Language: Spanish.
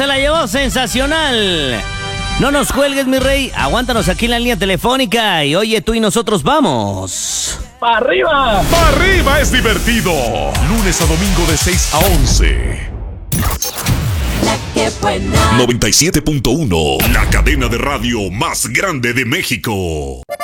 se la llevó sensacional. No nos cuelgues, mi rey. Aguántanos aquí en la línea telefónica. Y oye, tú y nosotros vamos. ¡Para arriba! ¡Para arriba es divertido! Lunes a domingo de 6 a 11. La que buena. 97.1, la cadena de radio más grande de México.